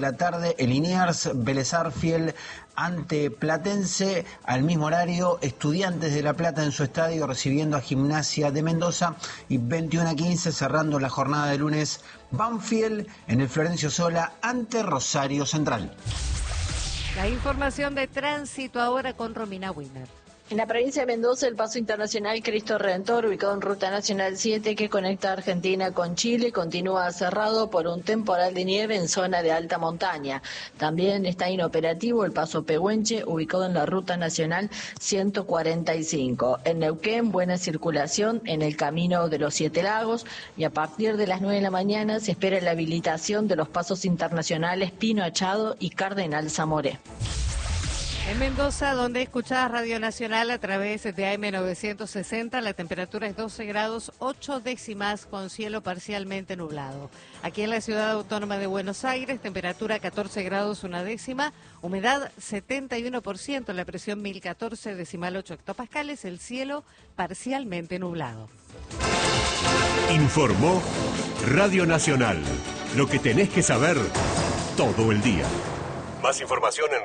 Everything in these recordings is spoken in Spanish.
La tarde, el Liniers, Vélez Sarsfield ante Platense. Al mismo horario, Estudiantes de La Plata en su estadio recibiendo a Gimnasia de Mendoza. Y 21:15 cerrando la jornada de lunes, Banfield en el Florencio Sola ante Rosario Central. La información de tránsito ahora con Romina Wiener. En la provincia de Mendoza, el paso internacional Cristo Redentor, ubicado en Ruta Nacional 7, que conecta Argentina con Chile, continúa cerrado por un temporal de nieve en zona de alta montaña. También está inoperativo el paso Pehuenche, ubicado en la Ruta Nacional 145. En Neuquén, buena circulación en el Camino de los Siete Lagos, y a partir de las 9 de la mañana se espera la habilitación de los pasos internacionales Pino Achado y Cardenal Zamoré. En Mendoza, donde escuchás Radio Nacional a través de AM960, la temperatura es 12 grados 8 décimas con cielo parcialmente nublado. Aquí en la ciudad autónoma de Buenos Aires, temperatura 14 grados 1 décima, humedad 71%, la presión 1014,8 hectopascales, el cielo parcialmente nublado. Informó Radio Nacional, lo que tenés que saber todo el día. Más información en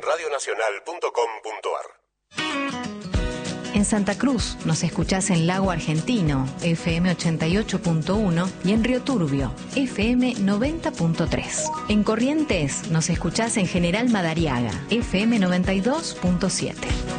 radionacional.com.ar. En Santa Cruz nos escuchás en Lago Argentino, FM 88.1, y en Río Turbio, FM 90.3. En Corrientes nos escuchás en General Madariaga, FM 92.7.